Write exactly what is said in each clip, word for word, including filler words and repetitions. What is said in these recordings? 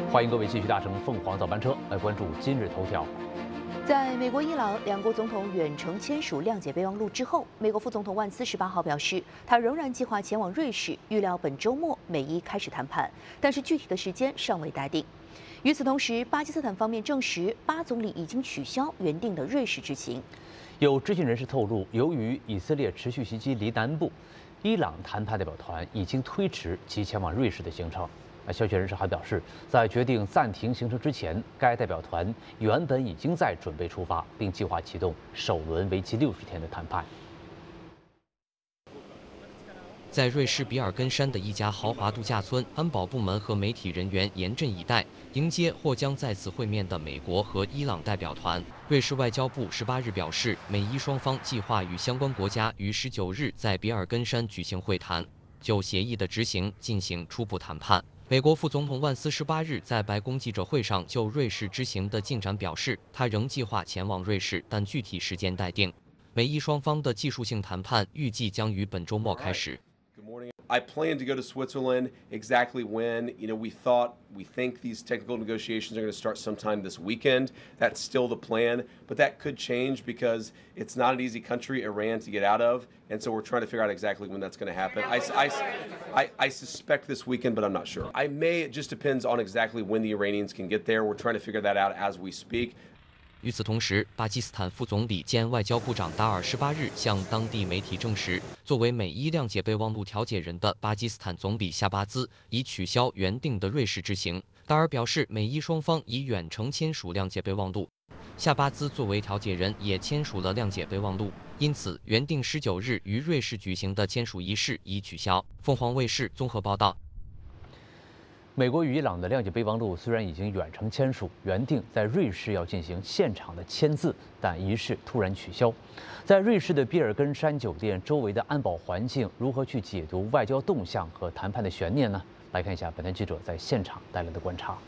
欢迎各位继续搭乘凤凰早班车来关注今日头条。 在美国、伊朗两国总统远程签署谅解备忘录之后，美国副总统万斯十八号表示，他仍然计划前往瑞士，预料本周末美伊开始谈判，但是具体的时间尚未待定。与此同时，巴基斯坦方面证实，巴总理已经取消原定的瑞士之行。 有知情人士透露，由于以色列持续袭击黎南部，伊朗谈判代表团已经推迟其前往瑞士的行程。那消息人士还表示，在决定暂停行程之前，该代表团原本已经在准备出发，并计划启动首轮为期六十天的谈判。 在瑞士比尔根山的一家豪华度假村，安保部门和媒体人员严阵以待，迎接或将在此会面的美国和伊朗代表团。瑞士外交部十八日表示，美伊双方计划与相关国家于十九日在比尔根山举行会谈，就协议的执行进行初步谈判。美国副总统万斯十八日在白宫记者会上就瑞士之行的进展表示，他仍计划前往瑞士，但具体时间待定。美伊双方的技术性谈判预计将于本周末开始。 I plan to go to Switzerland. Exactly when? You know, we thought, we think these technical negotiations are going to start sometime this weekend. That's still the plan, but that could change because it's not an easy country, Iran, to get out of, and so we're trying to figure out exactly when that's going to happen. I, I, I, I suspect this weekend, but I'm not sure. I may, it just depends on exactly when the Iranians can get there. We're trying to figure that out as we speak. 与此同时，巴基斯坦副总理兼外交部长达尔十八日向当地媒体证实，作为美伊谅解备忘录调解人的巴基斯坦总理夏巴兹已取消原定的瑞士之行。达尔表示，美伊双方已远程签署谅解备忘录，夏巴兹作为调解人也签署了谅解备忘录，因此原定十九日于瑞士举行的签署仪式已取消。凤凰卫视综合报道。 美国与伊朗的谅解备忘录虽然已经远程签署，原定在瑞士要进行现场的签字，但仪式突然取消。在瑞士的比尔根山酒店周围的安保环境如何去解读外交动向和谈判的悬念呢？来看一下本台记者在现场带来的观察。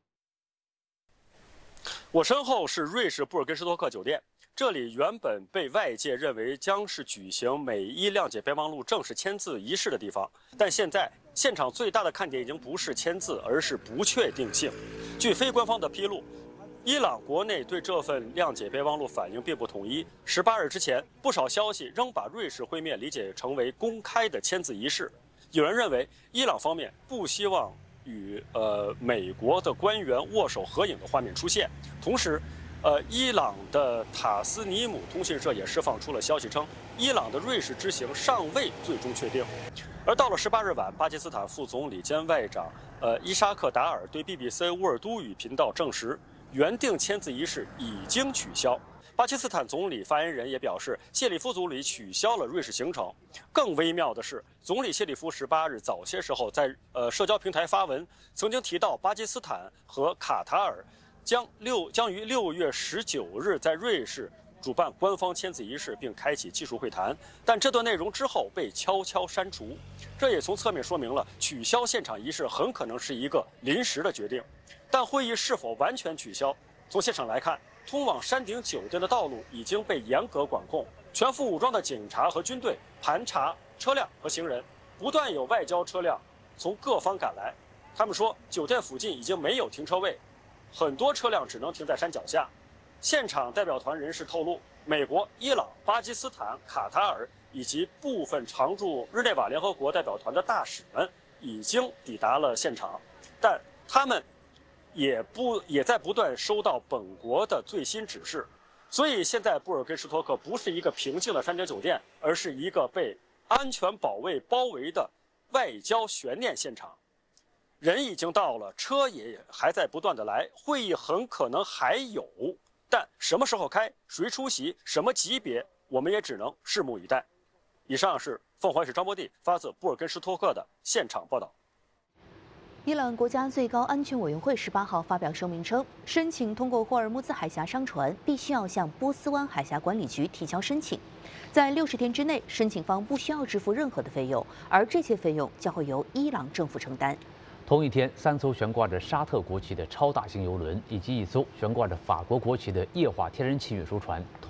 我身后是瑞士布尔根施托克酒店，这里原本被外界认为将是举行美伊谅解备忘录正式签字仪式的地方，但现在现场最大的看点已经不是签字，而是不确定性。据非官方的披露，伊朗国内对这份谅解备忘录反应并不统一。十八日之前，不少消息仍把瑞士会面理解成为公开的签字仪式。有人认为，伊朗方面不希望与呃美国的官员握手合影的画面出现。同时，呃，伊朗的塔斯尼姆通讯社也释放出了消息称，伊朗的瑞士之行尚未最终确定。而到了十八日晚，巴基斯坦副总理兼外长呃伊沙克达尔对 B B C 乌尔都语频道证实，原定签字仪式已经取消。巴基斯坦总理发言人也表示，谢里夫总理取消了瑞士行程。更微妙的是，总理谢里夫十八日早些时候在呃社交平台发文，曾经提到巴基斯坦和卡塔尔将六将于六月十九日在瑞士主办官方签字仪式，并开启技术会谈，但这段内容之后被悄悄删除。这也从侧面说明了取消现场仪式很可能是一个临时的决定。但会议是否完全取消，从现场来看，通往山顶酒店的道路已经被严格管控，全副武装的警察和军队盘查车辆和行人，不断有外交车辆从各方赶来。他们说，酒店附近已经没有停车位，很多车辆只能停在山脚下。现场代表团人士透露，美国、伊朗、巴基斯坦、卡塔尔以及部分常驻日内瓦联合国代表团的大使们已经抵达了现场，但他们也不也在不断收到本国的最新指示。所以现在布尔根施托克不是一个平静的山顶酒店，而是一个被安全保卫包围的外交悬念现场。人已经到了，车也还在不断的来，会议很可能还有。但什么时候开，谁出席，什么级别，我们也只能拭目以待。以上是凤凰卫视张博地发自布尔根施托克的现场报道。 伊朗国家最高安全委员会十八号发表声明称，申请通过霍尔木兹海峡商船必须要向波斯湾海峡管理局提交申请，在六十天之内，申请方不需要支付任何的费用，而这些费用将会由伊朗政府承担。 同一天，三艘悬挂着沙特国旗的超大型邮轮，以及一艘悬挂着法国国旗的液化天然气运输船